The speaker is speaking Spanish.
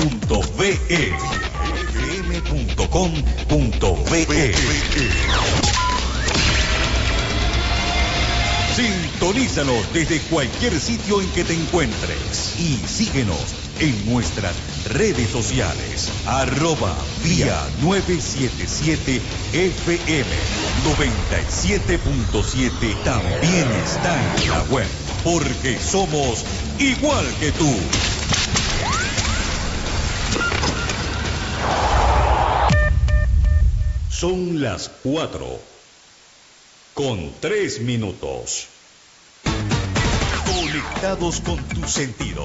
fm.com.be. Sintonízanos desde cualquier sitio en que te encuentres y síguenos en nuestras redes sociales. @vía 977 FM 97.7 también está en la web, porque somos igual que tú. Son las 4:03. Conectados con tus sentidos.